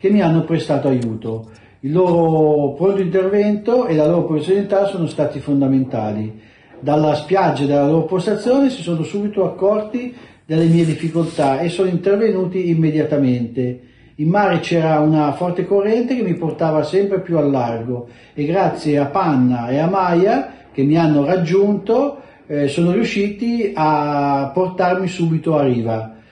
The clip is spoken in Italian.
che mi hanno prestato aiuto. Il loro pronto intervento e la loro professionalità sono stati fondamentali. Dalla spiaggia e dalla loro postazione si sono subito accorti delle mie difficoltà e sono intervenuti immediatamente. In mare c'era una forte corrente che mi portava sempre più al largo e grazie a Panna e a Maya che mi hanno raggiunto sono riusciti a portarmi subito a riva.